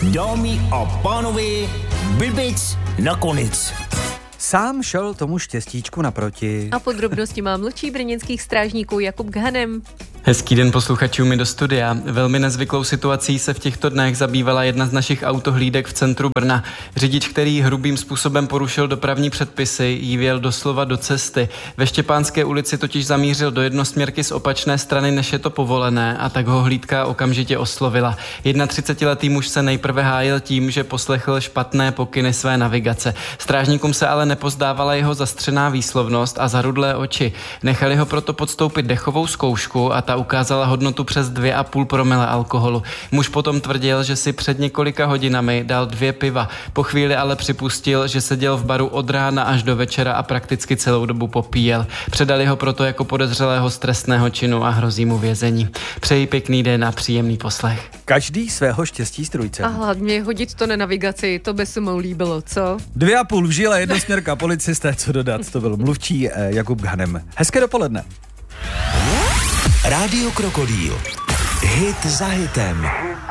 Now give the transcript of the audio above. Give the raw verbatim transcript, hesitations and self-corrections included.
Dámy a pánové, blbec nakonec. Sám šel tomu štěstíčku naproti. A podrobnosti má mluvčí brněnských strážníků Jakub Ghanem. Hezký den posluchačům i do studia. Velmi nezvyklou situací se v těchto dnech zabývala jedna z našich autohlídek v centru Brna. Řidič, který hrubým způsobem porušil dopravní předpisy, jí vjel doslova do cesty. Ve Štěpánské ulici totiž zamířil do jednosměrky z opačné strany, než je to povolené, a tak ho hlídka okamžitě oslovila. třicetiletý muž se nejprve hájil tím, že poslechl špatné pokyny své navigace. Strážníkům se ale nepozdávala jeho zastřená výslovnost a zarudlé oči. Nechali ho proto podstoupit dechovou zkoušku a ta ukázala hodnotu přes dvě a půl promile alkoholu. Muž potom tvrdil, že si před několika hodinami dal dvě piva. Po chvíli ale připustil, že seděl v baru od rána až do večera a prakticky celou dobu popíjel. Předali ho proto jako podezřelého z trestného činu a hrozí mu vězení. Přeji pěkný den a příjemný poslech. Každý svého štěstí strůjce. A hlavně hodit to na navigaci, to by se mu líbilo, co? Dvě a půl v žile, jednosměrka, policisté, co dodat, to byl mluvčí eh, Jakub Ghanem. Hezké dopoledne. Rádio Krokodýl. Hit za hitem.